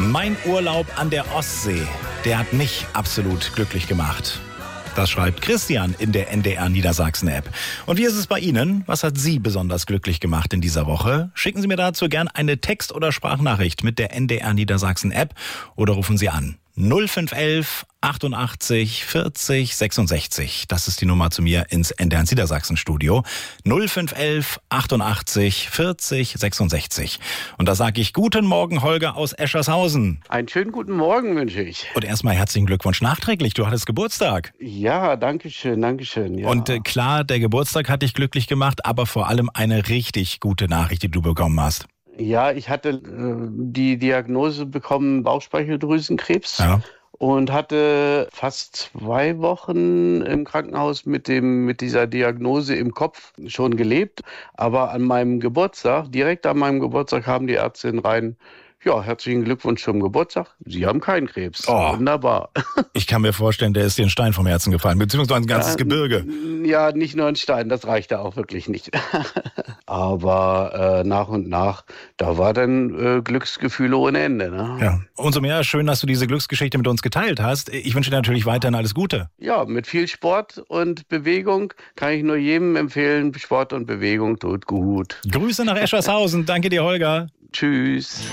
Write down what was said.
Mein Urlaub an der Ostsee, der hat mich absolut glücklich gemacht. Das schreibt Christian in der NDR Niedersachsen-App. Und wie ist es bei Ihnen? Was hat Sie besonders glücklich gemacht in dieser Woche? Schicken Sie mir dazu gern eine Text- oder Sprachnachricht mit der NDR Niedersachsen-App oder rufen Sie an. 0511 88 40 66. Das ist die Nummer zu mir ins NDR Niedersachsen-Studio. 0511 88 40 66. Und da sage ich guten Morgen, Holger aus Eschershausen. Einen schönen guten Morgen wünsche ich. Und erstmal herzlichen Glückwunsch nachträglich. Du hattest Geburtstag. Ja, danke schön. Ja. Und klar, der Geburtstag hat dich glücklich gemacht, aber vor allem eine richtig gute Nachricht, die du bekommen hast. Ja, ich hatte die Diagnose bekommen, Bauchspeicheldrüsenkrebs. Ja. Und hatte fast 2 Wochen im Krankenhaus mit dieser Diagnose im Kopf schon gelebt. Aber an meinem Geburtstag, direkt an meinem Geburtstag, kam die Ärztin rein. Ja, herzlichen Glückwunsch zum Geburtstag. Sie haben keinen Krebs. Oh. Wunderbar. Ich kann mir vorstellen, der ist dir ein Stein vom Herzen gefallen, beziehungsweise ein ganzes Gebirge. Ja, nicht nur ein Stein, das reichte auch wirklich nicht. Aber nach und nach, da war dann Glücksgefühle ohne Ende. Ne? Ja, umso mehr schön, dass du diese Glücksgeschichte mit uns geteilt hast. Ich wünsche dir natürlich weiterhin alles Gute. Ja, mit viel Sport und Bewegung kann ich nur jedem empfehlen. Sport und Bewegung tut gut. Grüße nach Eschershausen. Danke dir, Holger. Tschüss.